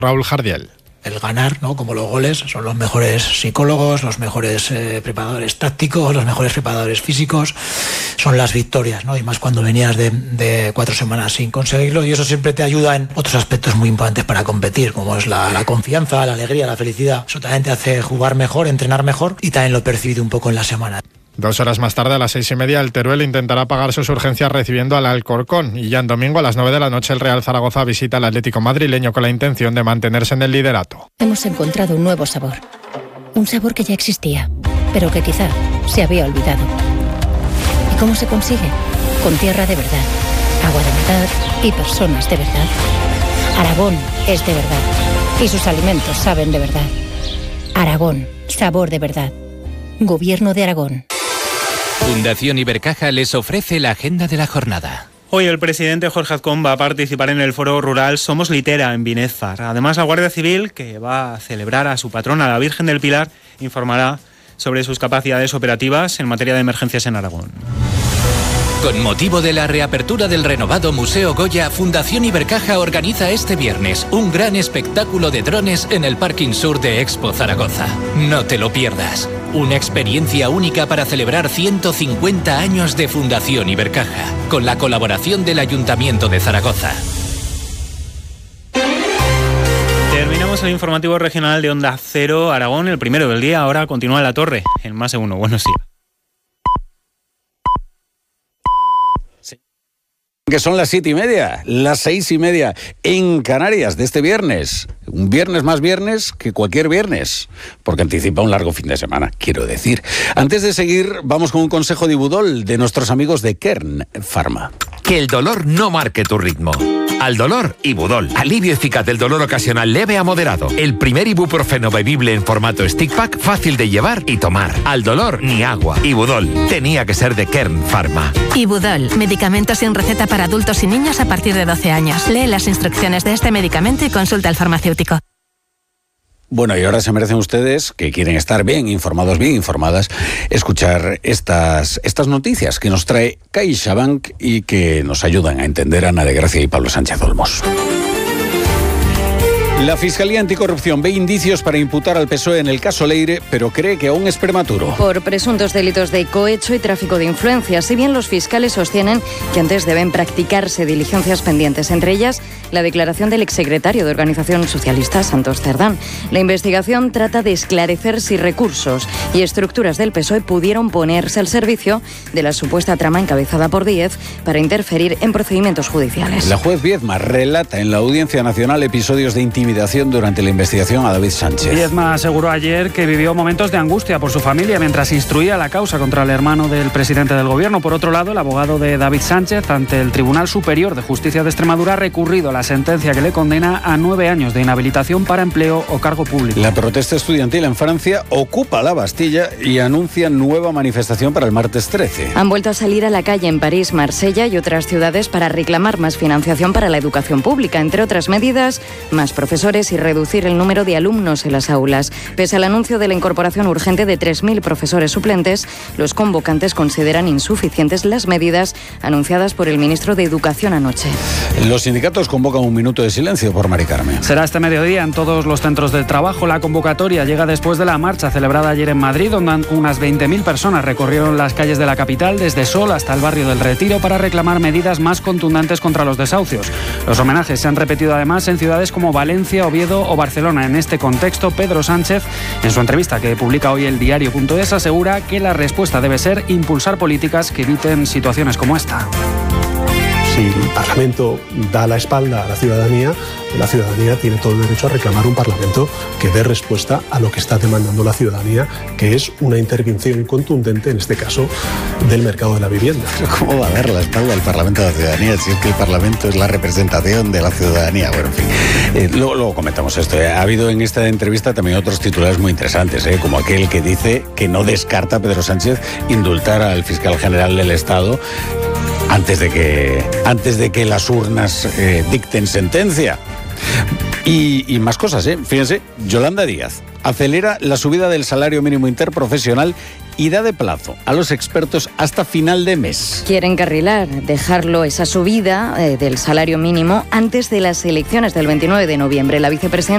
Raúl Jardiel. El ganar, ¿no? Como los goles, son los mejores psicólogos, los mejores preparadores tácticos, los mejores preparadores físicos, son las victorias, ¿no? Y más cuando venías de 4 semanas sin conseguirlo, y eso siempre te ayuda en otros aspectos muy importantes para competir, como es la confianza, la alegría, la felicidad. Eso también te hace jugar mejor, entrenar mejor, y también lo he percibido un poco en la semana. 2 horas más tarde, a las 6:30, el Teruel intentará pagar sus urgencias recibiendo al Alcorcón. Y ya en domingo, a las 9 de la noche, el Real Zaragoza visita al Atlético madrileño con la intención de mantenerse en el liderato. Hemos encontrado un nuevo sabor. Un sabor que ya existía, pero que quizá se había olvidado. ¿Y cómo se consigue? Con tierra de verdad, agua de verdad y personas de verdad. Aragón es de verdad. Y sus alimentos saben de verdad. Aragón, sabor de verdad. Gobierno de Aragón. Fundación Ibercaja les ofrece la agenda de la jornada. Hoy el presidente Jorge Azcón va a participar en el foro rural Somos Litera en Binézar. Además, la Guardia Civil, que va a celebrar a su patrona, la Virgen del Pilar, informará sobre sus capacidades operativas en materia de emergencias en Aragón. Con motivo de la reapertura del renovado Museo Goya, Fundación Ibercaja organiza este viernes un gran espectáculo de drones en el Parking Sur de Expo Zaragoza. No te lo pierdas. Una experiencia única para celebrar 150 años de Fundación Ibercaja, con la colaboración del Ayuntamiento de Zaragoza. Terminamos el informativo regional de Onda Cero Aragón, el primero del día. Ahora continúa La Torre, en Más de Uno. Buenos días. Que son las 7:30, las 6:30 en Canarias de este viernes. Un viernes más viernes que cualquier viernes, porque anticipa un largo fin de semana, quiero decir. Antes de seguir, vamos con un consejo de Ibudol de nuestros amigos de Kern Pharma. Que el dolor no marque tu ritmo. Al dolor, Ibudol. Alivio eficaz del dolor ocasional leve a moderado. El primer ibuprofeno bebible en formato stick pack, fácil de llevar y tomar. Al dolor, ni agua. Ibudol. Tenía que ser de Kern Pharma. Ibudol. Medicamento sin receta para adultos y niños a partir de 12 años. Lee las instrucciones de este medicamento y consulta al farmacéutico. Bueno, y ahora se merecen ustedes, que quieren estar bien informados, bien informadas, escuchar estas noticias que nos trae CaixaBank y que nos ayudan a entender Ana de Gracia y Pablo Sánchez Olmos. La Fiscalía Anticorrupción ve indicios para imputar al PSOE en el caso Leire, pero cree que aún es prematuro. Por presuntos delitos de cohecho y tráfico de influencias, si bien los fiscales sostienen que antes deben practicarse diligencias pendientes, entre ellas la declaración del exsecretario de Organización Socialista, Santos Cerdán. La investigación trata de esclarecer si recursos y estructuras del PSOE pudieron ponerse al servicio de la supuesta trama encabezada por Díez para interferir en procedimientos judiciales. La juez Viedma relata en la Audiencia Nacional episodios de intimidación durante la investigación a David Sánchez. Viedma aseguró ayer que vivió momentos de angustia por su familia mientras instruía la causa contra el hermano del presidente del gobierno. Por otro lado, el abogado de David Sánchez ante el Tribunal Superior de Justicia de Extremadura ha recurrido la sentencia que le condena a 9 años de inhabilitación para empleo o cargo público. La protesta estudiantil en Francia ocupa la Bastilla y anuncia nueva manifestación para el martes 13. Han vuelto a salir a la calle en París, Marsella y otras ciudades para reclamar más financiación para la educación pública, entre otras medidas, más profesores y reducir el número de alumnos en las aulas. Pese al anuncio de la incorporación urgente de 3.000 profesores suplentes, los convocantes consideran insuficientes las medidas anunciadas por el ministro de Educación anoche. Los sindicatos convocan un minuto de silencio por Mari Carmen. Será este mediodía en todos los centros de trabajo. La convocatoria llega después de la marcha celebrada ayer en Madrid, donde unas 20.000 personas recorrieron las calles de la capital, desde Sol hasta el barrio del Retiro, para reclamar medidas más contundentes contra los desahucios. Los homenajes se han repetido además en ciudades como Valencia, Oviedo o Barcelona. En este contexto, Pedro Sánchez, en su entrevista que publica hoy el diario.es, asegura que la respuesta debe ser impulsar políticas que eviten situaciones como esta. Si el Parlamento da la espalda a la ciudadanía tiene todo el derecho a reclamar un Parlamento que dé respuesta a lo que está demandando la ciudadanía, que es una intervención contundente, en este caso, del mercado de la vivienda. ¿Cómo va a dar la espalda al Parlamento de la ciudadanía si es que el Parlamento es la representación de la ciudadanía? Bueno, en fin, luego comentamos esto. Ha habido en esta entrevista también otros titulares muy interesantes, como aquel que dice que no descarta Pedro Sánchez indultar al fiscal general del Estado antes de que las urnas dicten sentencia. Y más cosas, Fíjense, Yolanda Díaz acelera la subida del salario mínimo interprofesional y da de plazo a los expertos hasta final de mes. Quieren encarrilar, dejarlo esa subida del salario mínimo antes de las elecciones del 29 de noviembre. La vicepresidenta